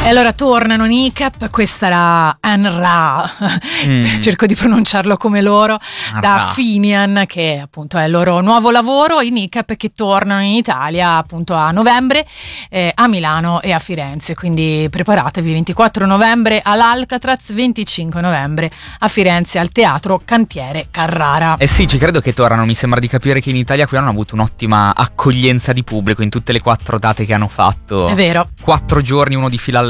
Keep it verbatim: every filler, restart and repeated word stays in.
E allora tornano N I C A P, questa era An-Ra, mm. cerco di pronunciarlo come loro, An-Ra. Da Finian, che appunto è il loro nuovo lavoro, i N I C A P che tornano in Italia appunto a novembre, eh, a Milano e a Firenze, quindi preparatevi, ventiquattro novembre all'Alcatraz, venticinque novembre a Firenze al Teatro Cantiere Carrara. Eh sì, ci credo che tornano, mi sembra di capire che in Italia qui hanno avuto un'ottima accoglienza di pubblico in tutte le quattro date che hanno fatto. È vero. Quattro giorni, uno di fila